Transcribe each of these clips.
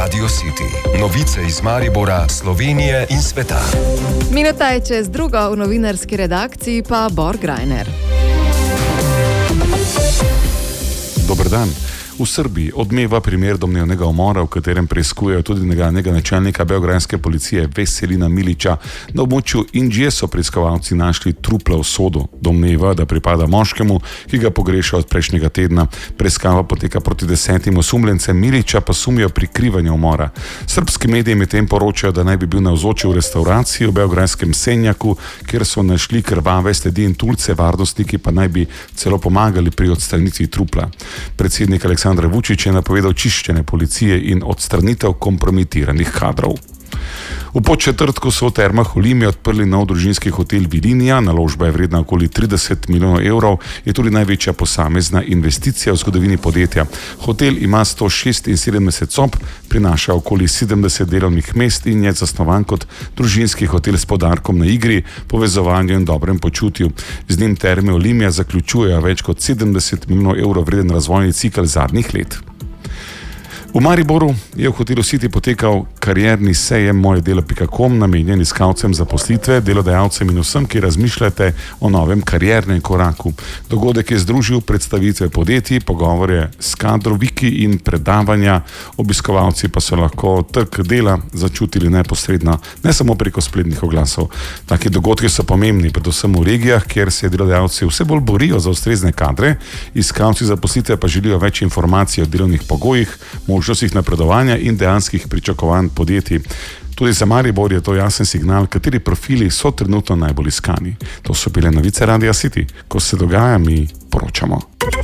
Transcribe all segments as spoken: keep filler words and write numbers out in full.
Radio City. Novice iz Maribora, Slovenije in sveta. Minuta je čez drugo, v novinarski redakciji pa Bor Grajner. Dober dan. V Srbiji odmeva primer domnevnega umora, v katerem preiskujejo tudi nekdanjega načelnika beograjske policije Veselina Milića. Na območju Indije so preiskovalci našli trupla v sodu. Domneva, da pripada moškemu, ki ga pogreša od prejšnjega tedna. Preiskava poteka proti desetim osumljencem, Milića pa sumijo prikrivanja umora. Srbski mediji medtem poročajo, da naj bi bil navzoči v restavraciji v beograjskem Senjaku, kjer so našli krvave sledi in tulce, varnostniki pa naj bi celo pomagali pri odstranitvi trupla. Predsednik Aleksandar Vučić je napovedal čiščenje policije in odstranitev kompromitiranih kadrov. V Podčetrtku so v Termah v Limi odprli nov družinski hotel Vilinija. Naložba je vredna okoli trideset milijonov evrov, je tudi največja posamezna investicija v zgodovini podjetja. Hotel ima sto šestinsedemdeset sob, prinaša okoli sedemdeset delovnih mest in je zasnovan kot družinski hotel s poudarkom na igri, povezovanju in dobrem počutju. Z njim Terme Olimia zaključujejo več kot sedemdeset milijonov evrov vreden razvojni cikel zadnjih let. V Mariboru je v hotelu City potekal karierni sejem moje delo pika com, namenjen iskalcem zaposlitve, delodajalcem in vsem, ki razmišljate o novem kariernem koraku. Dogodek je združil predstavitve podjetij, pogovore s kadroviki in predavanja. Obiskovalci pa so lahko trg dela začutili neposredno, ne samo preko spletnih oglasov. Taki dogodki so pomembni, predvsem v regijah, kjer se delodajalci vse bolj borijo za ustrezne kadre, iskalci zaposlitve pa želijo več informacij o delovnih pogojih, možnostih napredovanja in dejanskih pričakovanj podjetij. Tudi za Maribor je to jasen signal, kateri profili so trenutno najbolj iskani. To so bile novice Radia City. Ko se dogaja, mi poročamo.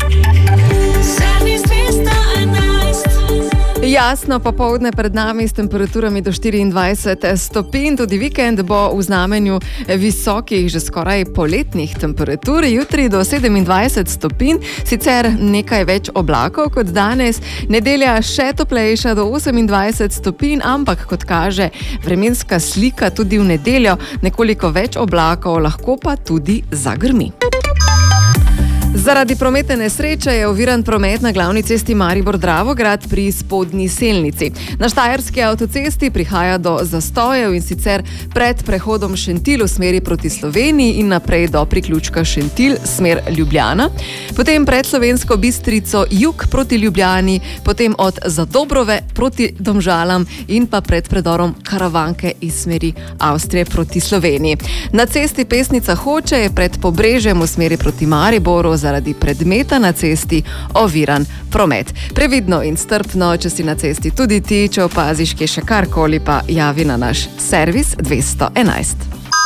Jasno popoldne pred nami s temperaturami do štiriindvajset stopinj, tudi vikend bo v znamenju visokih, že skoraj poletnih temperatur, jutri do sedemindvajset stopinj, sicer nekaj več oblakov kot danes, nedelja še toplejša do osemindvajset stopinj, ampak kot kaže vremenska slika, tudi v nedeljo nekoliko več oblakov, lahko pa tudi zagrmi. Zaradi prometne nesreče je oviran promet na glavni cesti Maribor-Dravograd pri Spodnji Selnici. Na Štajerski avtocesti prihaja do zastojev, in sicer pred prehodom Šentilj v smeri proti Sloveniji in naprej do priključka Šentilj smer Ljubljana, potem pred Slovensko Bistrico jug proti Ljubljani, potem od Zadobrove proti Domžalam in pa pred predorom Karavanke iz smeri Avstrije proti Sloveniji. Na cesti Pesnica Hoče je pred Pobrežjem v smeri proti Mariboru zaradi predmeta na cesti oviran promet. Previdno in strpno, če si na cesti tudi ti, če opaziš, kje še karkoli, pa javi na naš servis dvesto enajst.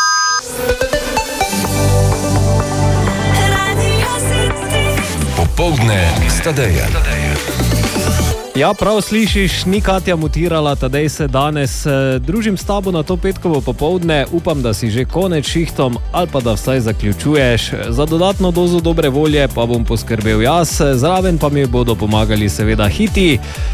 Popoldne s Tadejem. Ja, prav slišiš, ni Katja mutirala, Tadej se danes družim s tabo na to petkovo popoldne. Upam, da si že konec šihtom ali pa da vsaj zaključuješ. Za dodatno dozo dobre volje pa bom poskrbel jaz, zraven pa mi bodo pomagali seveda hiti.